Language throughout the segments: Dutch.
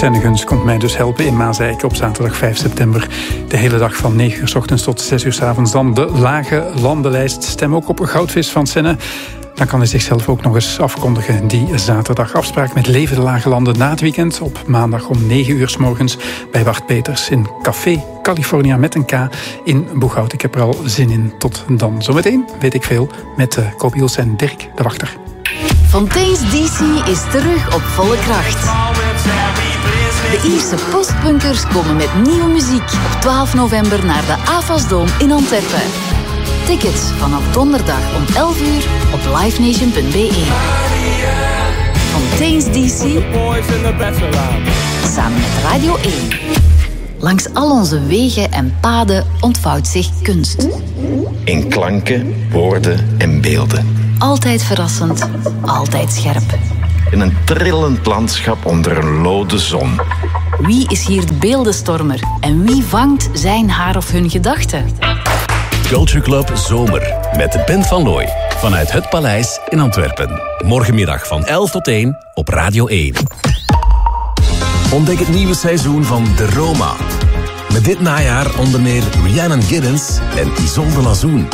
Senne Guns komt mij dus helpen in Maaseik op zaterdag 5 september. De hele dag van 9 uur 's ochtends tot 6 uur 's avonds. Dan de lage landenlijst. Stem ook op een goudvis van Senne. Dan kan hij zichzelf ook nog eens afkondigen die zaterdag. Afspraak met Leven de Lage Landen na het weekend. Op maandag om 9 uur 's morgens bij Bart Peters in Café California met een K in Boeghout. Ik heb er al zin in. Tot dan. Zometeen weet ik veel met Kobiels en Dirk de Wachter. Fontaine's DC is terug op volle kracht. De Ierse postpunkers komen met nieuwe muziek op 12 november naar de Avasdome in Antwerpen. Tickets vanaf donderdag om 11 uur op livenation.be. Fontaine's DC samen met Radio 1. Langs al onze wegen en paden ontvouwt zich kunst. In klanken, woorden en beelden. Altijd verrassend, altijd scherp. In een trillend landschap onder een lode zon. Wie is hier de beeldenstormer en wie vangt zijn haar of hun gedachten? Culture Club Zomer met de band van Looy vanuit het Paleis in Antwerpen. Morgenmiddag van 11 tot 1 op Radio 1. Ontdek het nieuwe seizoen van De Roma. Met dit najaar onder meer Rhiannon Giddens en Isolde Lazoen.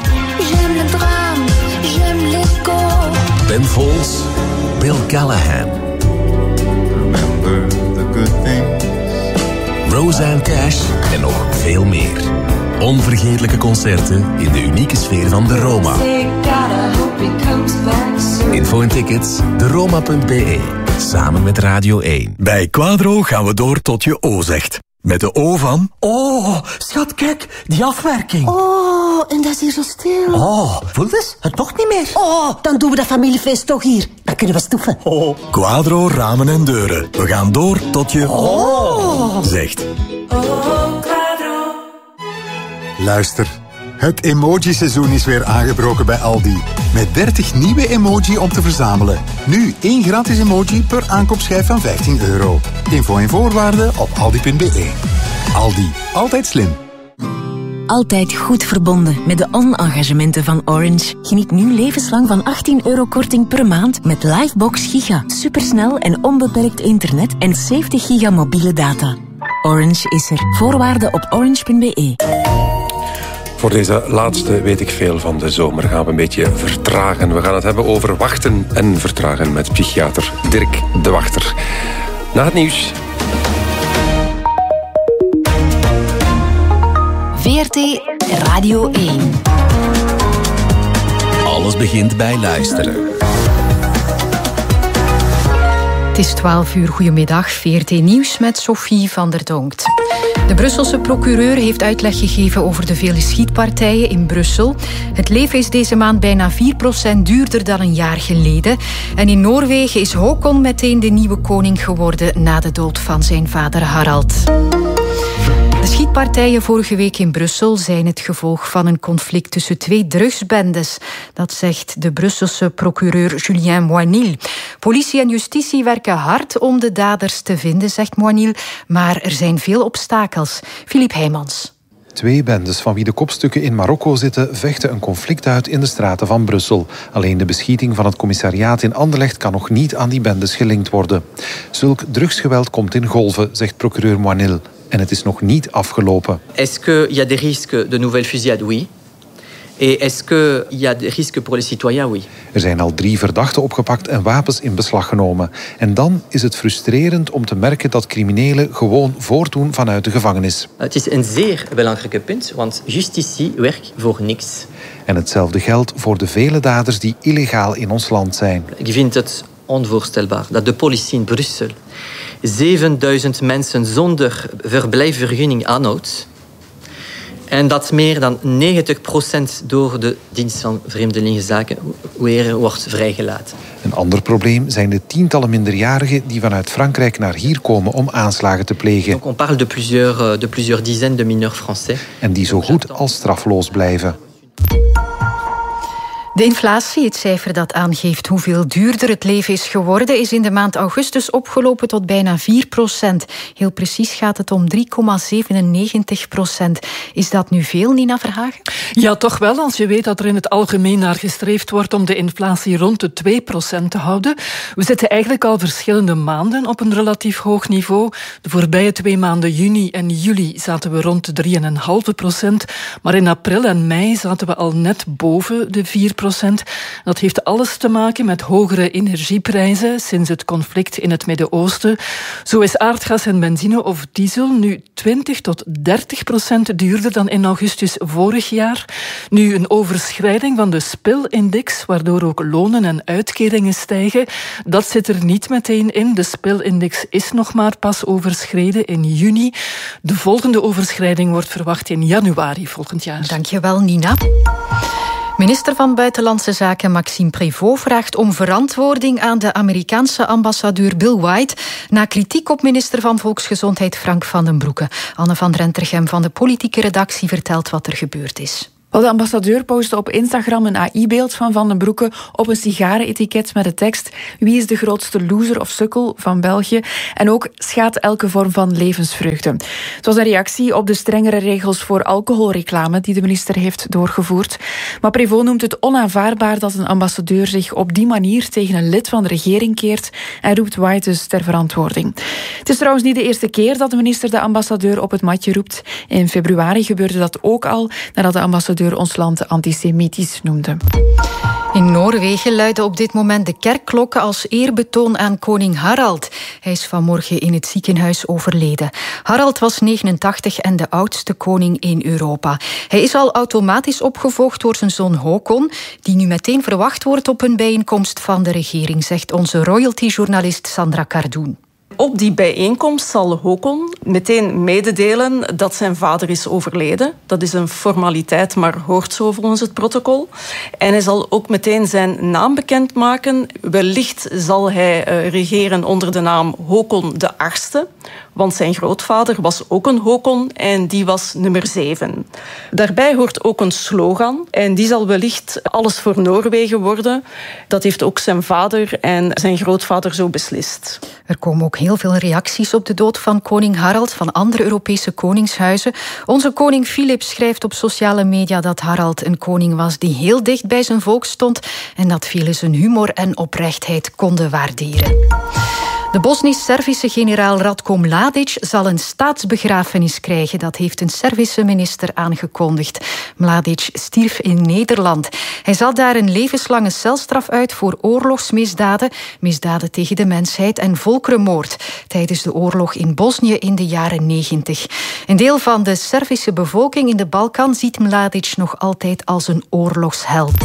Ben Folds, Bill Callahan. Remember the good things. Roseanne Cash en nog veel meer. Onvergetelijke concerten in de unieke sfeer van De Roma. Info en tickets, deroma.be. Samen met Radio 1. Bij Quadro gaan we door tot je O zegt. Met de O van... Oh, schat, kijk, die afwerking. Oh, en dat is hier zo stil. Oh, voel eens, het toch niet meer. Oh, dan doen we dat familiefeest toch hier. Dan kunnen we stoeven. Oh. Quadro ramen en deuren. We gaan door tot je... Oh. Zegt. Oh, Quadro. Luister. Het emoji-seizoen is weer aangebroken bij Aldi. Met 30 nieuwe emoji om te verzamelen. Nu 1 gratis emoji per aankoopschijf van €15. Info en voorwaarden op aldi.be. Aldi, altijd slim. Altijd goed verbonden met de on-engagementen van Orange. Geniet nu levenslang van €18 korting per maand met Livebox Giga. Supersnel en onbeperkt internet en 70 giga mobiele data. Orange is er. Voorwaarden op orange.be. Voor deze laatste weet ik veel van de zomer gaan we een beetje vertragen. We gaan het hebben over wachten en vertragen met psychiater Dirk de Wachter. Na het nieuws. VRT Radio 1. Alles begint bij luisteren. Het is 12 uur. Goedemiddag. VRT Nieuws met Sophie van der Donkt. De Brusselse procureur heeft uitleg gegeven over de vele schietpartijen in Brussel. Het leven is deze maand bijna 4% duurder dan een jaar geleden. En in Noorwegen is Håkon meteen de nieuwe koning geworden na de dood van zijn vader Harald. De schietpartijen vorige week in Brussel zijn het gevolg van een conflict tussen 2 drugsbendes. Dat zegt de Brusselse procureur Julien Moinil. Politie en justitie werken hard om de daders te vinden, zegt Moinil. Maar er zijn veel obstakels. Philippe Heijmans. 2 bendes van wie de kopstukken in Marokko zitten vechten een conflict uit in de straten van Brussel. Alleen de beschieting van het commissariaat in Anderlecht kan nog niet aan die bendes gelinkt worden. Zulk drugsgeweld komt in golven, zegt procureur Moinil. En het is nog niet afgelopen. Est-ce qu'il y a des risques de nouvelles fusillades? Oui. Et est-ce qu'il y a des risques pour les citoyens? Oui. Er zijn al 3 verdachten opgepakt en wapens in beslag genomen. En dan is het frustrerend om te merken dat criminelen gewoon voortdoen vanuit de gevangenis. Het is een zeer belangrijk punt, want justitie werkt voor niks. En hetzelfde geldt voor de vele daders die illegaal in ons land zijn. Ik vind het onvoorstelbaar dat de politie in Brussel 7000 mensen zonder verblijfsvergunning aanhoudt. En dat meer dan 90% door de dienst van Vreemdelingenzaken weer wordt vrijgelaten. Een ander probleem zijn de tientallen minderjarigen die vanuit Frankrijk naar hier komen om aanslagen te plegen. Donc on parle de plusieurs dizaines de mineurs français. En die zo goed als strafloos blijven. De inflatie, het cijfer dat aangeeft hoeveel duurder het leven is geworden, is in de maand augustus opgelopen tot bijna 4%. Heel precies gaat het om 3,97%. Is dat nu veel, Nina Verhagen? Ja, toch wel, als je weet dat er in het algemeen naar gestreefd wordt om de inflatie rond de 2% te houden. We zitten eigenlijk al verschillende maanden op een relatief hoog niveau. De voorbije 2 maanden, juni en juli, zaten we rond de 3,5%. Maar in april en mei zaten we al net boven de 4%. Dat heeft alles te maken met hogere energieprijzen sinds het conflict in het Midden-Oosten. Zo is aardgas en benzine of diesel nu 20 tot 30% duurder dan in augustus vorig jaar. Nu een overschrijding van de spilindex, waardoor ook lonen en uitkeringen stijgen. Dat zit er niet meteen in. De spilindex is nog maar pas overschreden in juni. De volgende overschrijding wordt verwacht in januari volgend jaar. Dankjewel, Nina. Minister van Buitenlandse Zaken Maxime Prévost vraagt om verantwoording aan de Amerikaanse ambassadeur Bill White na kritiek op minister van Volksgezondheid Frank van den Broeke. Anne van Drentergem van de politieke redactie vertelt wat er gebeurd is. Wel, de ambassadeur postte op Instagram een AI-beeld van den Broeke op een sigarenetiket met de tekst: wie is de grootste loser of sukkel van België? En ook schaadt elke vorm van levensvreugde. Het was een reactie op de strengere regels voor alcoholreclame die de minister heeft doorgevoerd. Maar Prévost noemt het onaanvaardbaar dat een ambassadeur zich op die manier tegen een lid van de regering keert en roept White dus ter verantwoording. Het is trouwens niet de eerste keer dat de minister de ambassadeur op het matje roept. In februari gebeurde dat ook al, nadat de ambassadeur ons land antisemitisch noemde. In Noorwegen luiden op dit moment de kerkklokken als eerbetoon aan koning Harald. Hij is vanmorgen in het ziekenhuis overleden. Harald was 89 en de oudste koning in Europa. Hij is al automatisch opgevolgd door zijn zoon Håkon, die nu meteen verwacht wordt op een bijeenkomst van de regering, zegt onze royalty-journalist Sandra Cardoen. Op die bijeenkomst zal Håkon meteen mededelen dat zijn vader is overleden. Dat is een formaliteit, maar hoort zo volgens het protocol. En hij zal ook meteen zijn naam bekendmaken. Wellicht zal hij regeren onder de naam Håkon de 8e. Want zijn grootvader was ook een Håkon en die was nummer 7. Daarbij hoort ook een slogan en die zal wellicht alles voor Noorwegen worden. Dat heeft ook zijn vader en zijn grootvader zo beslist. Er komen ook heel veel reacties op de dood van koning Harald van andere Europese koningshuizen. Onze koning Filip schrijft op sociale media dat Harald een koning was die heel dicht bij zijn volk stond en dat velen zijn humor en oprechtheid konden waarderen. De Bosnisch-Servische generaal Ratko Mladic zal een staatsbegrafenis krijgen. Dat heeft een Servische minister aangekondigd. Mladic stierf in Nederland. Hij zat daar een levenslange celstraf uit voor oorlogsmisdaden, misdaden tegen de mensheid en volkerenmoord tijdens de oorlog in Bosnië in de jaren 90. Een deel van de Servische bevolking in de Balkan ziet Mladic nog altijd als een oorlogsheld.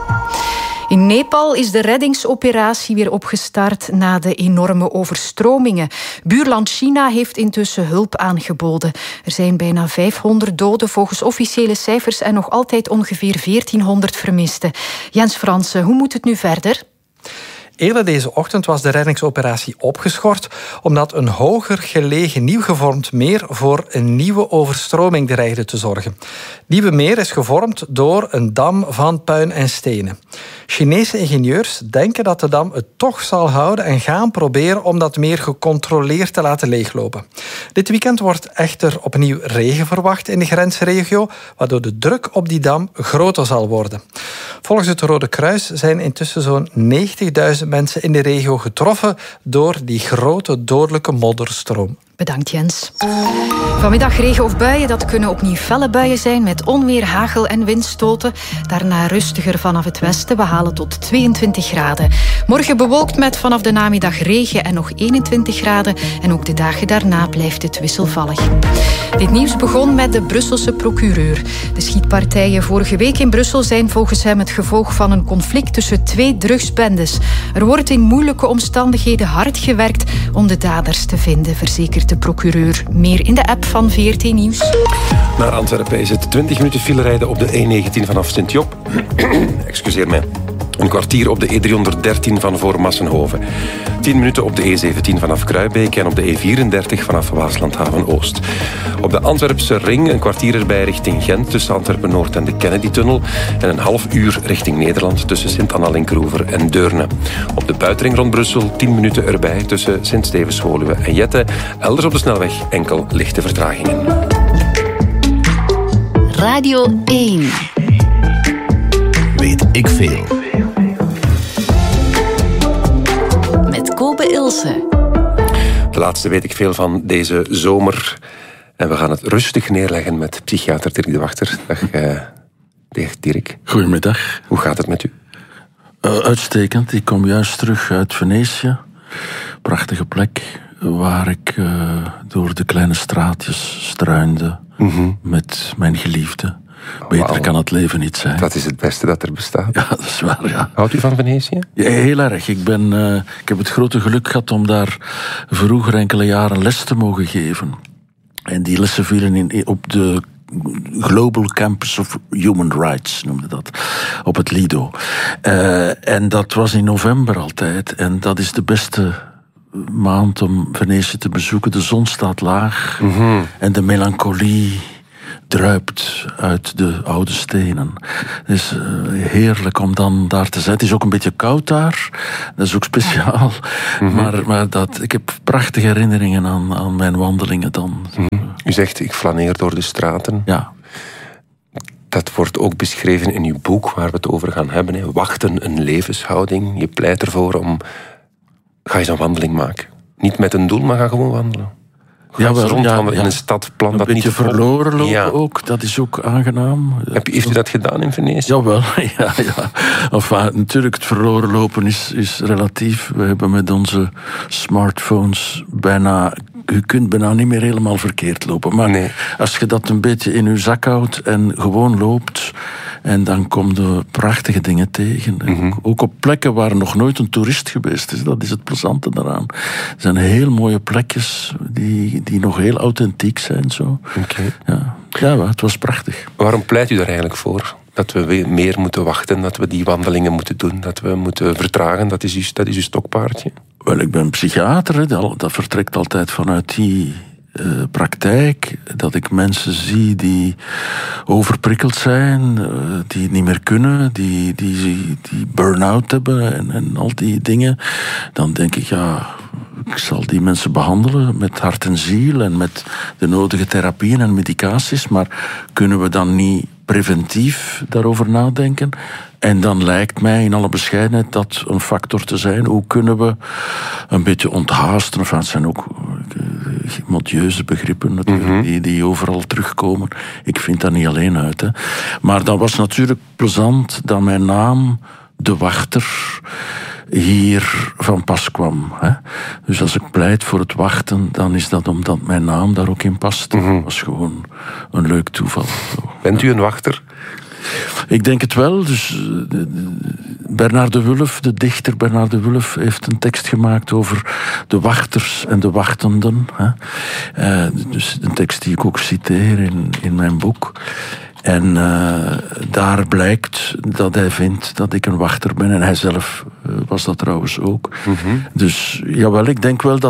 In Nepal is de reddingsoperatie weer opgestart na de enorme overstromingen. Buurland China heeft intussen hulp aangeboden. Er zijn bijna 500 doden volgens officiële cijfers en nog altijd ongeveer 1400 vermisten. Jens Fransen, hoe moet het nu verder? Eerder deze ochtend was de reddingsoperatie opgeschort omdat een hoger gelegen nieuw gevormd meer voor een nieuwe overstroming dreigde te zorgen. Nieuwe meer is gevormd door een dam van puin en stenen. Chinese ingenieurs denken dat de dam het toch zal houden en gaan proberen om dat meer gecontroleerd te laten leeglopen. Dit weekend wordt echter opnieuw regen verwacht in de grensregio, waardoor de druk op die dam groter zal worden. Volgens het Rode Kruis zijn intussen zo'n 90.000 mensen in de regio getroffen door die grote dodelijke modderstroom. Bedankt, Jens. Vanmiddag regen of buien, dat kunnen opnieuw felle buien zijn met onweer, hagel en windstoten. Daarna rustiger vanaf het westen, we halen tot 22 graden. Morgen bewolkt met vanaf de namiddag regen en nog 21 graden. En ook de dagen daarna blijft het wisselvallig. Dit nieuws begon met de Brusselse procureur. De schietpartijen vorige week in Brussel zijn volgens hem het gevolg van een conflict tussen 2 drugsbendes. Er wordt in moeilijke omstandigheden hard gewerkt om de daders te vinden, verzekert de procureur. Meer in de app van VRT Nieuws. Naar Antwerpen is het 20 minuten file rijden op de E19 vanaf Sint-Job. Excuseer mij. Een kwartier op de E313 van voor Massenhoven. 10 minuten op de E17 vanaf Kruibeek en op de E34 vanaf Waaslandhaven-Oost. Op de Antwerpse ring een kwartier erbij richting Gent tussen Antwerpen-Noord en de Kennedy-tunnel. En een half uur richting Nederland tussen Sint-Anna-Linkroever en Deurne. Op de buitenring rond Brussel 10 minuten erbij tussen Sint-Stevens-Woluwe en Jette. Elders op de snelweg enkel lichte vertragingen. Radio 1. Weet ik veel. Met Kobe Ilse. De laatste weet ik veel van deze zomer. En we gaan het rustig neerleggen met psychiater Dirk de Wachter. Dag Dirk. Goedemiddag. Hoe gaat het met u? Uitstekend. Ik kom juist terug uit Venetië. Prachtige plek waar ik door de kleine straatjes struinde met mijn geliefde. Beter kan het leven niet zijn. Dat is het beste dat er bestaat. Ja, dat is waar, ja. Houdt u van Venetië? Ja, heel erg. Ik heb het grote geluk gehad om daar vroeger enkele jaren les te mogen geven. En die lessen vielen op de Global Campus of Human Rights, noemde dat, op het Lido. En dat was in november altijd. En dat is de beste maand om Venetië te bezoeken. De zon staat laag en de melancholie druipt uit de oude stenen. Het is heerlijk om dan daar te zijn. Het is ook een beetje koud daar. Dat is ook speciaal. Maar ik heb prachtige herinneringen aan mijn wandelingen dan. U zegt, ik flaneer door de straten. Ja. Dat wordt ook beschreven in uw boek, waar we het over gaan hebben. Hè. Wachten, een levenshouding. Je pleit ervoor om... Ga eens een wandeling maken. Niet met een doel, maar ga gewoon wandelen. Ja, wel, in een stad, plan een dat niet beetje verloren lopen ook, dat is ook aangenaam. Heeft u dat gedaan in Venetië? Jawel, ja. Enfin, natuurlijk, het verloren lopen is relatief. We hebben met onze smartphones je kunt bijna niet meer helemaal verkeerd lopen. Maar als je dat een beetje in je zak houdt en gewoon loopt, en dan kom je prachtige dingen tegen. Ook op plekken waar nog nooit een toerist geweest is. Dat is het plezante daaraan. Er zijn heel mooie plekjes die nog heel authentiek zijn. Zo. Ja, het was prachtig. Waarom pleit u daar eigenlijk voor? Dat we meer moeten wachten, dat we die wandelingen moeten doen, dat we moeten vertragen. Dat is uw stokpaardje. Wel, ik ben psychiater. Dat vertrekt altijd vanuit die praktijk. Dat ik mensen zie die overprikkeld zijn, die het niet meer kunnen, die burn-out hebben en al die dingen. Dan denk ik, ik zal die mensen behandelen met hart en ziel en met de nodige therapieën en medicaties, maar kunnen we dan niet preventief daarover nadenken? En dan lijkt mij in alle bescheidenheid dat een factor te zijn. Hoe kunnen we een beetje onthaasten? Enfin, het zijn ook modieuze begrippen natuurlijk, die overal terugkomen. Ik vind dat niet alleen uit. Hè. Maar dat was natuurlijk plezant dat mijn naam, De Wachter, hier van pas kwam. Hè. Dus als ik pleit voor het wachten, dan is dat omdat mijn naam daar ook in past. Dat was gewoon een leuk toeval. Bent u een wachter? Ik denk het wel. Dus Bernard de Wulf, de dichter Bernard de Wulf, heeft een tekst gemaakt over de wachters en de wachtenden. Hè. Dus een tekst die ik ook citeer in mijn boek. En daar blijkt dat hij vindt dat ik een wachter ben. En hij zelf was dat trouwens ook. Dus jawel, ik denk wel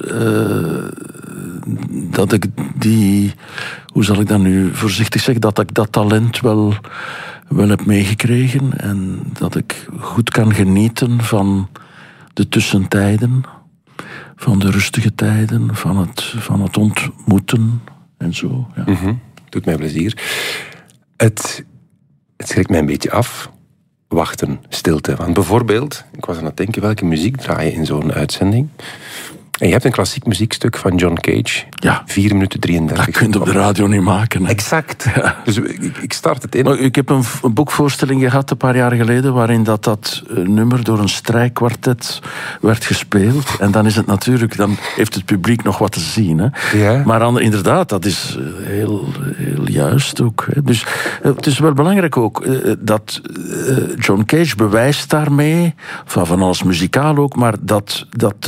dat ik die... Hoe zal ik dat nu voorzichtig zeggen? Dat ik dat talent wel heb meegekregen. En dat ik goed kan genieten van de tussentijden. Van de rustige tijden. Van het ontmoeten. En zo, ja. Doet mij plezier. Het schrikt mij een beetje af. Wachten, stilte. Want bijvoorbeeld, ik was aan het denken, welke muziek draaien in zo'n uitzending? En je hebt een klassiek muziekstuk van John Cage. Ja. 4 minuten 33. Dat kun je op de radio niet maken. Hè. Exact. Ja. Dus ik start het in. Maar ik heb een boekvoorstelling gehad een paar jaar geleden, waarin dat nummer door een strijkkwartet werd gespeeld. En dan is het natuurlijk, dan heeft het publiek nog wat te zien. Hè. Ja. Maar inderdaad, dat is heel juist ook. Hè. Dus het is wel belangrijk ook dat John Cage bewijst daarmee, van alles muzikaal ook, maar dat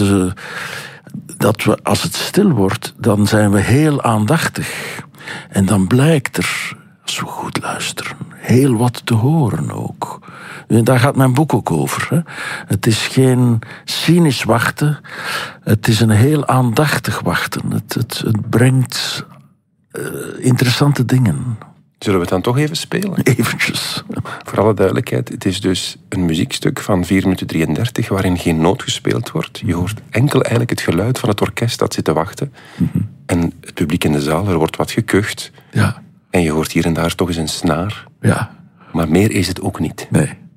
we, als het stil wordt, dan zijn we heel aandachtig. En dan blijkt er Als we goed luisteren. Heel wat te horen ook. En daar gaat mijn boek ook over. Hè. Het is geen cynisch wachten. Het is een heel aandachtig wachten. Het brengt interessante dingen. Zullen we het dan toch even spelen? Eventjes. Voor alle duidelijkheid, het is dus een muziekstuk van 4 minuten 33 waarin geen noot gespeeld wordt. Je hoort enkel eigenlijk het geluid van het orkest dat zit te wachten. Mm-hmm. En het publiek in de zaal, er wordt wat gekucht. Ja. En je hoort hier en daar toch eens een snaar. Ja. Maar meer is het ook niet. Nee.